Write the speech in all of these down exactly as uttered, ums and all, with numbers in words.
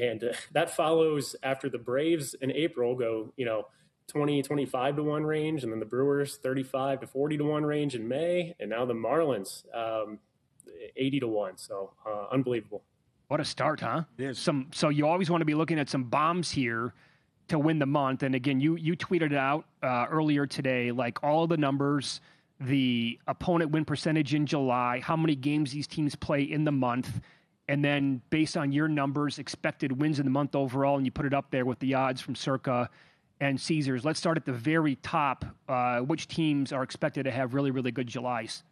And uh, that follows after the Braves in April go, you know, twenty, twenty-five to one range, and then the Brewers thirty-five to forty to one range in May, and now the Marlins um, eighty to one. So uh, unbelievable. What a start, huh? It is. Some, so you always want to be looking at some bombs here to win the month. And again, you you tweeted it out uh, earlier today, like all the numbers, the opponent win percentage in July, how many games these teams play in the month, and then based on your numbers, expected wins in the month overall, and you put it up there with the odds from Circa and Caesars. Let's start at the very top. Uh, which teams are expected to have really, really good Julys?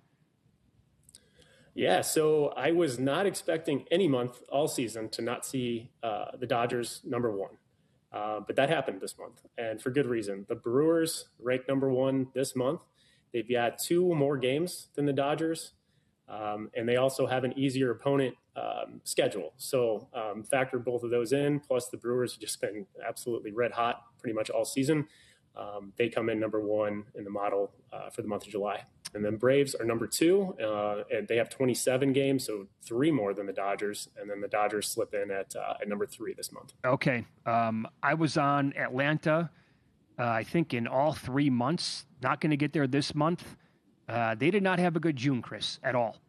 Yeah, so I was not expecting any month all season to not see uh, the Dodgers number one. Uh, but that happened this month, and for good reason. The Brewers ranked number one this month. They've got two more games than the Dodgers, um, and they also have an easier opponent um, schedule. So um, factor both of those in, plus the Brewers have just been absolutely red hot pretty much all season. Um, they come in number one in the model uh, for the month of July. And then Braves are number two, uh, and they have twenty-seven games, so three more than the Dodgers. And then the Dodgers slip in at uh, at number three this month. Okay. Um, I was on Atlanta, uh, I think, in all three months. Not going to get there this month. Uh, they did not have a good June, Chris, at all.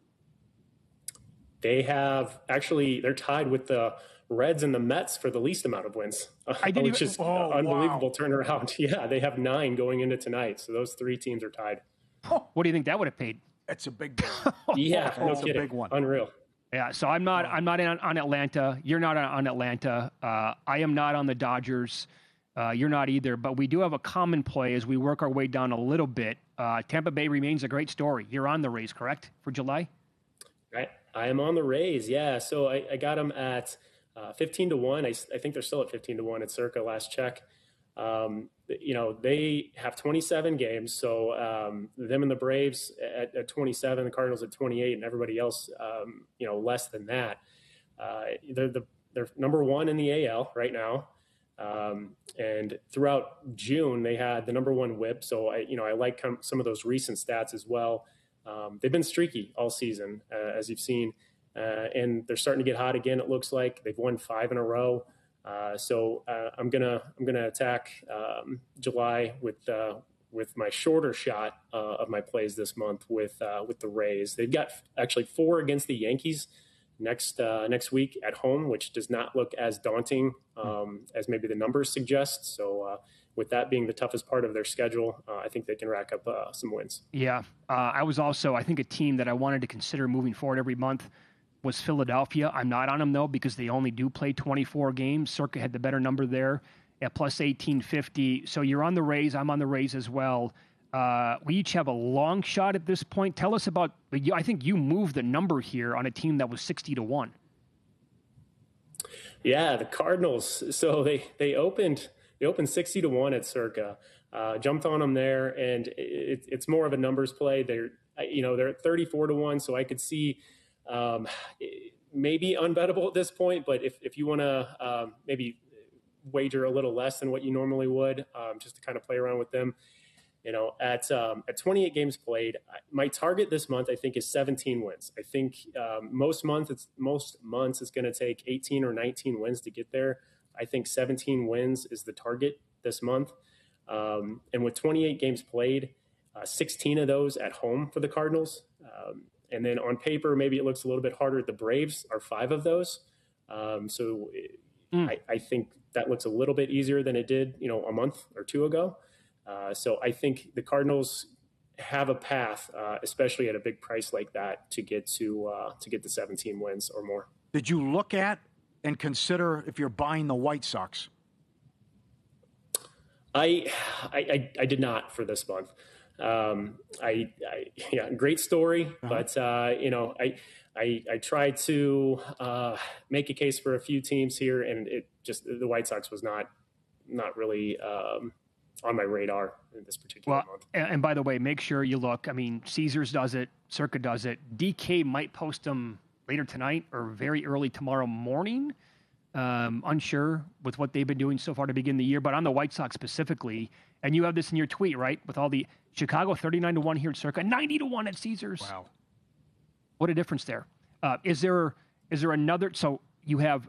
They have actually, they're tied with the Reds and the Mets for the least amount of wins, I didn't which even, is oh, unbelievable wow. turnaround. Yeah, they have nine going into tonight. So those three teams are tied. What do you think that would have paid? That's a big one. Yeah, Oh, no it's a kidding. big one. Unreal. Yeah, so I'm not. I'm not in, on Atlanta. You're not on, on Atlanta. Uh, I am not on the Dodgers. Uh, you're not either. But we do have a common play as we work our way down a little bit. Uh, Tampa Bay remains a great story. You're on the Rays, correct, for July? Right. I am on the Rays. Yeah. So I, I got them at uh, fifteen to one. I, I think they're still at fifteen to one at Circa last check. Um, you know, they have twenty-seven games. So um, them and the Braves at, at twenty-seven, the Cardinals at twenty-eight, and everybody else, um, you know, less than that. Uh, they're the they're number one in the A L right now. Um, and throughout June, they had the number one whip. So I, you know, I like some of those recent stats as well. Um, they've been streaky all season, uh, as you've seen, uh, and they're starting to get hot again. It looks like they've won five in a row. Uh, so uh, I'm gonna I'm gonna attack um, July with uh, with my shorter shot uh, of my plays this month with uh, with the Rays. They've got actually four against the Yankees next uh, next week at home, which does not look as daunting um, as maybe the numbers suggest. So uh, with that being the toughest part of their schedule, uh, I think they can rack up uh, some wins. Yeah, uh, I was also I think a team that I wanted to consider moving forward every month was Philadelphia. I'm not on them, though, because they only do play twenty-four games. Circa had the better number there at plus eighteen fifty. So you're on the Rays. I'm on the Rays as well. Uh, we each have a long shot at this point. Tell us about, I think you moved the number here on a team that was sixty to one. Yeah, the Cardinals. So they, they opened they opened sixty to one at Circa. Uh, jumped on them there, and it, it's more of a numbers play. They're, you know, they're at thirty-four to one, so I could see Um, maybe unbettable at this point, but if, if you want to um, maybe wager a little less than what you normally would, um, just to kind of play around with them, you know, at um, at twenty-eight games played, my target this month I think is seventeen wins. I think um, most months it's most months it's going to take eighteen or nineteen wins to get there. I think seventeen wins is the target this month, um, and with twenty-eight games played, uh, sixteen of those at home for the Cardinals. Um, And then on paper, maybe it looks a little bit harder. The Braves are five of those. Um, so mm. I, I think that looks a little bit easier than it did, you know, a month or two ago. Uh, so I think the Cardinals have a path, uh, especially at a big price like that, to get to uh, to get to seventeen wins or more. Did you look at and consider if you're buying the White Sox? I I, I, I did not for this month. Um, I, I, yeah, great story, uh-huh. but, uh, you know, I, I, I tried to, uh, make a case for a few teams here, and it just, the White Sox was not, not really, um, on my radar in this particular well, month. And, and by the way, make sure you look, I mean, Caesars does it, Circa does it. D K might post them later tonight or very early tomorrow morning. Um, unsure with what they've been doing so far to begin the year, but on the White Sox specifically, and you have this in your tweet, right? With all the Chicago thirty-nine to one here at Circa, ninety to one at Caesars. Wow. What a difference there. Uh, is there, is there another, so you have